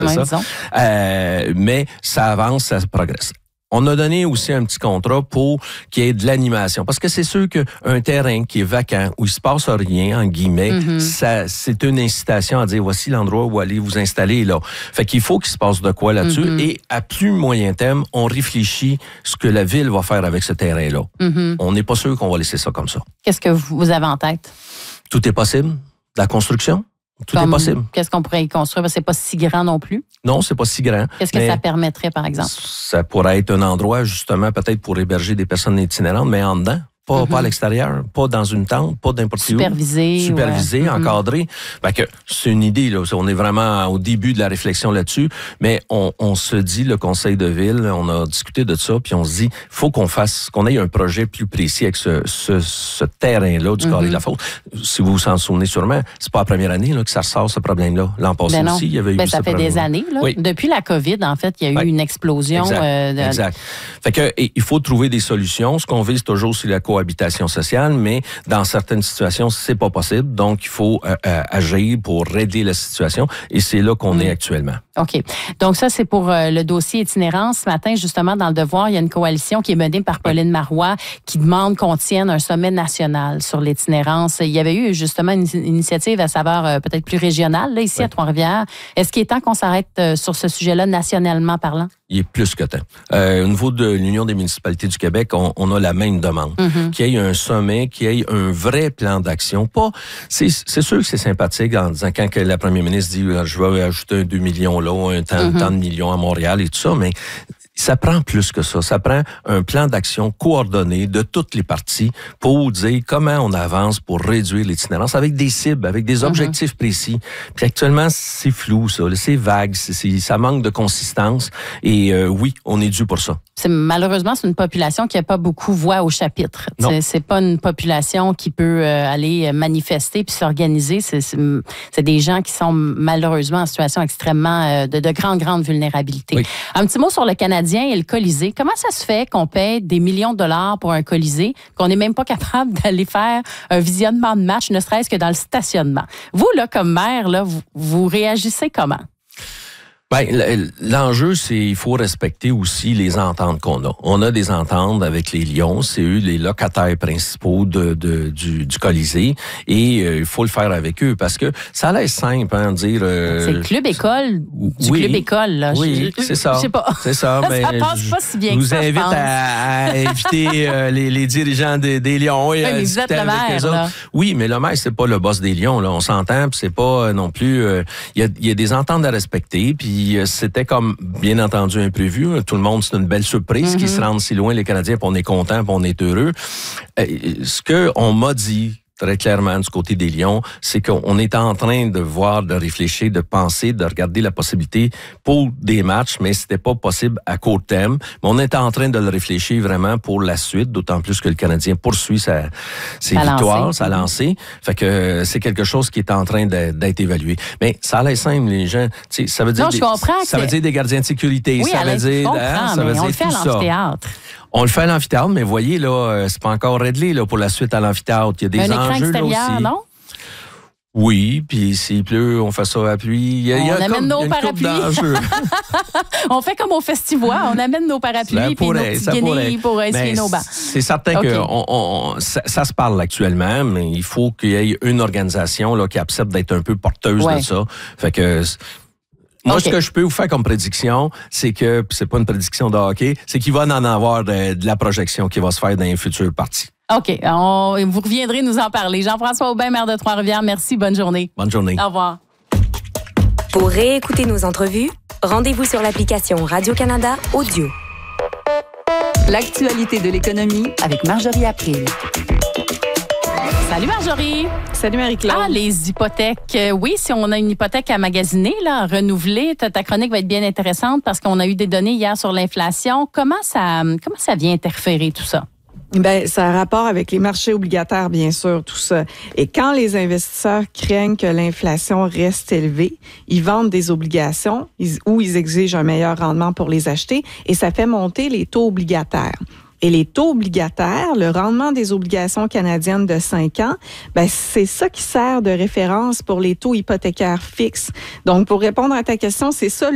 ça. Disons. Mais ça avance, ça progresse. On a donné aussi un petit contrat pour qu'il y ait de l'animation. Parce que c'est sûr qu'un terrain qui est vacant, où il se passe rien, en guillemets, ça, c'est une incitation à dire, voici l'endroit où aller vous installer là. Fait qu'il faut qu'il se passe de quoi là-dessus. Et à plus moyen terme, on réfléchit ce que la ville va faire avec ce terrain-là. On n'est pas sûr qu'on va laisser ça comme ça. Qu'est-ce que vous avez en tête? Tout est possible. La construction, tout est possible. Qu'est-ce qu'on pourrait y construire? Parce que c'est pas si grand non plus. Non, c'est pas si grand. Qu'est-ce que ça permettrait, par exemple? Ça pourrait être un endroit, justement, peut-être pour héberger des personnes itinérantes, mais en dedans. Pas à l'extérieur, pas dans une tente, pas n'importe où. Supervisé, encadré. Fait que c'est une idée, là. On est vraiment au début de la réflexion là-dessus. Mais on se dit, le conseil de ville, on a discuté de ça, puis on se dit, faut qu'on ait un projet plus précis avec ce terrain-là du Carré de la Fosse. Si vous vous en souvenez sûrement, c'est pas la première année là, que ça ressort, ce problème-là. L'an passé aussi, il y avait eu ça fait des années. Là. Oui. Depuis la COVID, en fait, il y a eu une explosion. Exact. Fait que il faut trouver des solutions. Ce qu'on vise toujours, c'est la cohabitation sociale, mais dans certaines situations, c'est pas possible. Donc, il faut agir pour régler la situation. Et c'est là qu'on est actuellement. OK. Donc, ça, c'est pour le dossier itinérance. Ce matin, justement, dans Le Devoir, il y a une coalition qui est menée par Pauline Marois qui demande qu'on tienne un sommet national sur l'itinérance. Il y avait eu, justement, une initiative à saveur peut-être plus régionale, là, ici à Trois-Rivières. Est-ce qu'il est temps qu'on s'arrête sur ce sujet-là, nationalement parlant? Il est plus que temps. Au niveau de l'Union des municipalités du Québec, on a la même demande. Qu'il y ait un sommet, qu'il y ait un vrai plan d'action. C'est sûr que c'est sympathique en disant quand que la première ministre dit je vais ajouter un 2 millions là, un tant de millions à Montréal et tout ça, mais ça prend plus que ça. Ça prend un plan d'action coordonné de toutes les parties pour dire comment on avance pour réduire l'itinérance avec des cibles, avec des objectifs précis. Puis actuellement, c'est flou, ça. C'est vague. Ça manque de consistance. Et oui, on est dû pour ça. Malheureusement, c'est une population qui n'a pas beaucoup voix au chapitre. C'est pas une population qui peut aller manifester puis s'organiser. C'est des gens qui sont malheureusement en situation extrêmement de grande vulnérabilité. Oui. Un petit mot sur le Canadien et le Colisée. Comment ça se fait qu'on paie des millions de dollars pour un Colisée, qu'on n'est même pas capable d'aller faire un visionnement de match, ne serait-ce que dans le stationnement? Vous, là, comme maire, là, vous réagissez comment? Ben, l'enjeu, c'est il faut respecter aussi les ententes qu'on a. On a des ententes avec les Lions, c'est eux les locataires principaux du Colisée, et il faut le faire avec eux parce que ça a l'air simple, hein, dire. C'est le club école du club école, là. Oui, c'est ça. Je sais pas. C'est ça. Mais ça passe pas si bien que ça. Je vous invite à inviter les dirigeants des Lions et vous êtes le maire, là. Oui, mais le maire c'est pas le boss des Lions, là. On s'entend, puis c'est pas non plus. Il y a des ententes à respecter, puis c'était comme, bien entendu, imprévu. Tout le monde, c'est une belle surprise qu'ils se rendent si loin, les Canadiens, puis on est content, puis on est heureux. Ce qu'on m'a dit très clairement du côté des Lions, c'est qu'on est en train de voir, de réfléchir, de penser, de regarder la possibilité pour des matchs, mais c'était pas possible à court terme. Mais on est en train de le réfléchir vraiment pour la suite, d'autant plus que le Canadien poursuit ses victoires, sa lancée. Fait que c'est quelque chose qui est en train d'être évalué. Mais ça a l'air simple, les gens. Ça veut dire ça veut dire des gardiens de sécurité. Oui, ça veut dire, ça veut dire on le fait à l'amphithéâtre. On le fait à l'amphithéâtre, mais voyez, là, c'est pas encore réglé là, pour la suite à l'amphithéâtre. Il y a des enjeux là aussi. Non? Oui, puis s'il pleut, on fait ça à pluie. On amène nos parapluies. On fait comme au festival, on amène nos parapluies puis nos petites guenilles pour essuyer nos bancs. C'est certain que ça se parle actuellement, mais il faut qu'il y ait une organisation là, qui accepte d'être un peu porteuse de ça. Fait que... Moi, ce que je peux vous faire comme prédiction, c'est que, puis c'est pas une prédiction de hockey, c'est qu'il va en avoir de la projection qui va se faire dans les futures parties. OK. Vous reviendrez nous en parler. Jean-François Aubin, maire de Trois-Rivières, merci. Bonne journée. Bonne journée. Au revoir. Pour réécouter nos entrevues, rendez-vous sur l'application Radio-Canada Audio. L'actualité de l'économie avec Marjorie April. Salut Marjorie. Salut Marie-Claude. Ah, les hypothèques. Oui, si on a une hypothèque à magasiner, là, renouveler, ta chronique va être bien intéressante parce qu'on a eu des données hier sur l'inflation. Comment ça vient interférer tout ça? Ben, ça a rapport avec les marchés obligataires, bien sûr, tout ça. Et quand les investisseurs craignent que l'inflation reste élevée, ils vendent des obligations ou ils exigent un meilleur rendement pour les acheter et ça fait monter les taux obligataires. Et les taux obligataires, le rendement des obligations canadiennes de 5 ans, ben c'est ça qui sert de référence pour les taux hypothécaires fixes. Donc, pour répondre à ta question, c'est ça